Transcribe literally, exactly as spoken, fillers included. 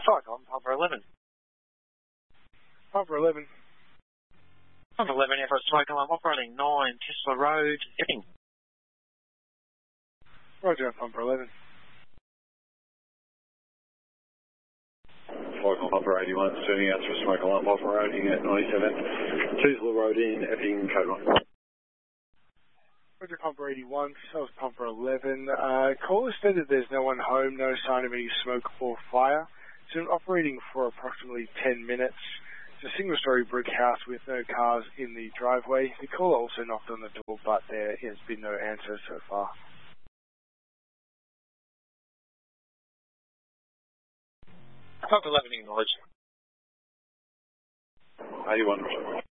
Cyclone, Pumper eleven. Pumper eleven. Pumper eleven, Air Force Smoke Alarm operating nine Tesla Road, Epping. Roger, Pumper eleven. Cyclone Pumper eighty-one, turning out through Smoke Alarm operating at ninety-seven Tesla Road in Epping, code one. Roger, Pumper eighty-one, that was Pumper eleven. Uh, caller stated there's no one home, no sign of any smoke or fire. It's been operating for approximately ten minutes. It's a single-story brick house with no cars in the driveway. The caller also knocked on the door, but there has been no answer so far. Pumper eleven acknowledged. eighty-one.